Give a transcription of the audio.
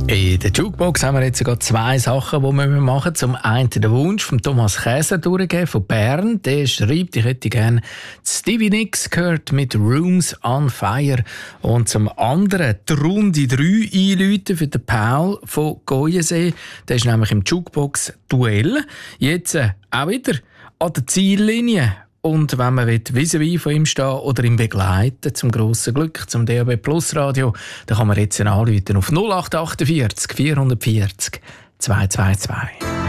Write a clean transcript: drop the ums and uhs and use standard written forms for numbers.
In der Jukebox haben wir jetzt sogar zwei Sachen, die wir machen. Zum einen den Wunsch von Thomas Käser durchgeben von Bern. Der schreibt, ich hätte gerne Stevie Nicks gehört mit Rooms on Fire. Und zum anderen die Runde 3 einläuten für den Paul von Goyensee. Der ist nämlich im Jukebox-Duell. Jetzt auch wieder an der Ziellinie. Und wenn man vis-à-vis von ihm stehen oder ihn begleiten, zum grossen Glück, zum DAB Plus Radio, dann kann man jetzt anrufen auf 0848 440 222.